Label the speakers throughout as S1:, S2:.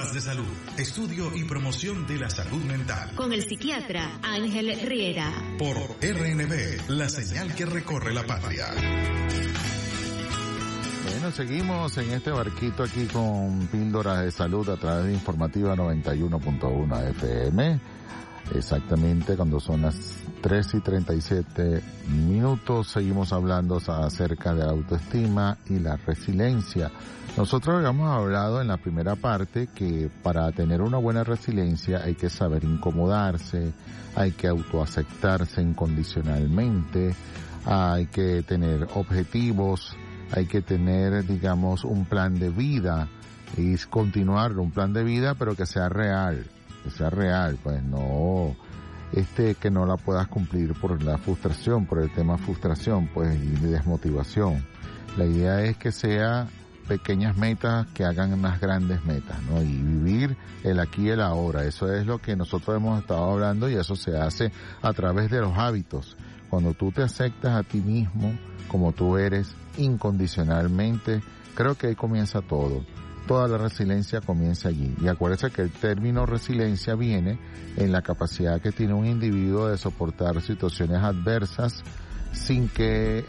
S1: Píldoras de Salud, estudio y promoción de la salud mental.
S2: Con el psiquiatra Ángel Riera.
S1: Por RNB, la señal que recorre la patria.
S3: Bueno, seguimos en este barquito aquí con Píldoras de Salud a través de Informativa 91.1 FM. Exactamente cuando son las 3:37, seguimos hablando acerca de la autoestima y la resiliencia. Nosotros habíamos hablado en la primera parte que para tener una buena resiliencia hay que saber incomodarse, hay que autoaceptarse incondicionalmente, hay que tener objetivos, hay que tener, digamos, un plan de vida y continuar un plan de vida, pero que sea real, pues no, que no la puedas cumplir por la frustración, por el tema frustración, pues, y desmotivación. La idea es que sea pequeñas metas que hagan unas grandes metas, ¿no? Y vivir el aquí y el ahora. Eso es lo que nosotros hemos estado hablando y eso se hace a través de los hábitos. Cuando tú te aceptas a ti mismo como tú eres incondicionalmente, creo que ahí comienza todo. Toda la resiliencia comienza allí. Y acuérdense que el término resiliencia viene en la capacidad que tiene un individuo de soportar situaciones adversas sin que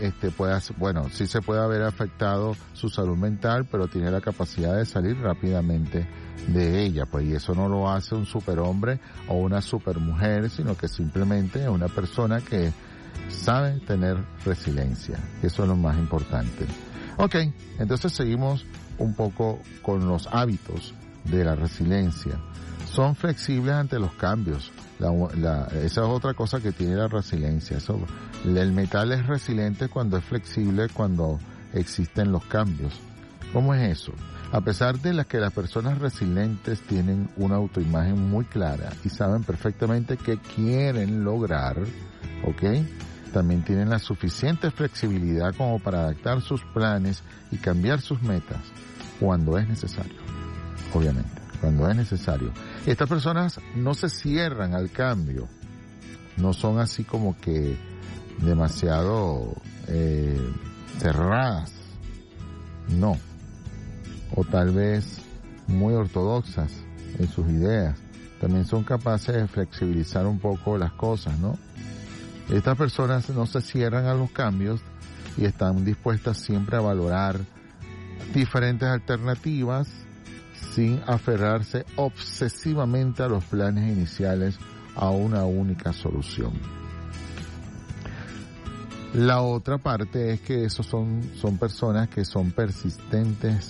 S3: sí se puede haber afectado su salud mental, pero tiene la capacidad de salir rápidamente de ella, pues, y eso no lo hace un superhombre o una supermujer, sino que simplemente es una persona que sabe tener resiliencia. Eso es lo más importante. Ok, entonces seguimos un poco con los hábitos de la resiliencia. Son flexibles ante los cambios. Esa es otra cosa que tiene la resiliencia. El metal es resiliente cuando es flexible, cuando existen los cambios. ¿Cómo es eso? A pesar de que las personas resilientes tienen una autoimagen muy clara y saben perfectamente qué quieren lograr, ¿ok? También tienen la suficiente flexibilidad como para adaptar sus planes y cambiar sus metas cuando es necesario. Obviamente, cuando es necesario. Estas personas no se cierran al cambio, no son así como que demasiado cerradas, no, o tal vez muy ortodoxas en sus ideas. También son capaces de flexibilizar un poco las cosas, ¿no? Estas personas no se cierran a los cambios y están dispuestas siempre a valorar diferentes alternativas sin aferrarse obsesivamente a los planes iniciales a una única solución. La otra parte es que esos son personas que son persistentes